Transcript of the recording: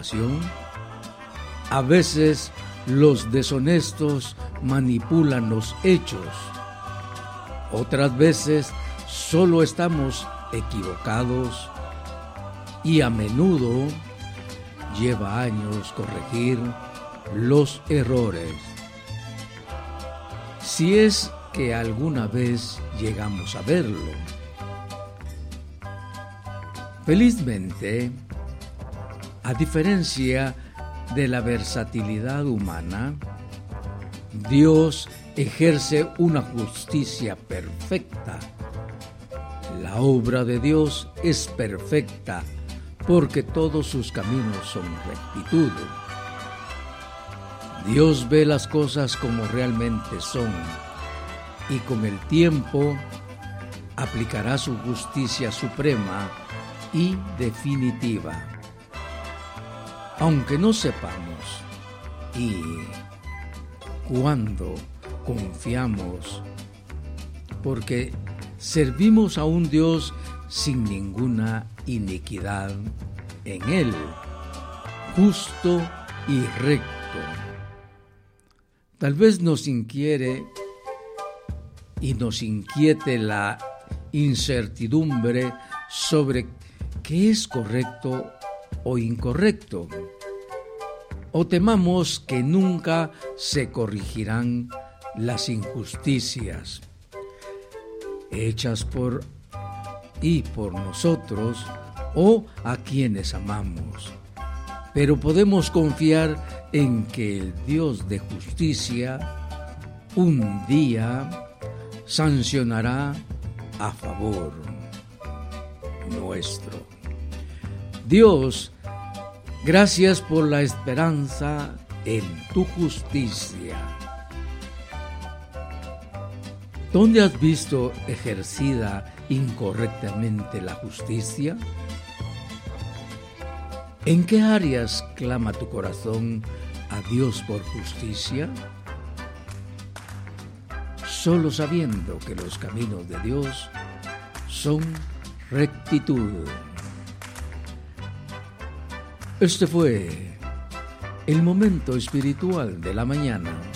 información. A veces los deshonestos manipulan los hechos. Otras veces solo estamos equivocados y a menudo lleva años corregir los errores. Si es que alguna vez llegamos a verlo. Felizmente, a diferencia de la versatilidad humana, Dios ejerce una justicia perfecta. La obra de Dios es perfecta porque todos sus caminos son rectitud. Dios ve las cosas como realmente son y con el tiempo aplicará su justicia suprema y definitiva. Aunque no sepamos y cuando confiamos, porque servimos a un Dios sin ninguna iniquidad en Él, justo y recto. Tal vez nos inquiete la incertidumbre sobre qué es correcto o incorrecto, o temamos que nunca se corregirán las injusticias hechas por nosotros o a quienes amamos. Pero podemos confiar en que el Dios de justicia un día sancionará a favor nuestro. Dios, gracias por la esperanza en tu justicia. ¿Dónde has visto ejercida incorrectamente la justicia? ¿En qué áreas clama tu corazón a Dios por justicia? Solo sabiendo que los caminos de Dios son rectitud. Este fue el momento espiritual de la mañana.